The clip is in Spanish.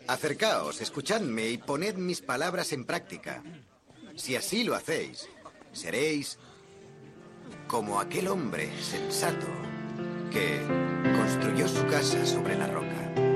Acercaos, escuchadme y poned mis palabras en práctica. Si así lo hacéis, seréis como aquel hombre sensato que construyó su casa sobre la roca.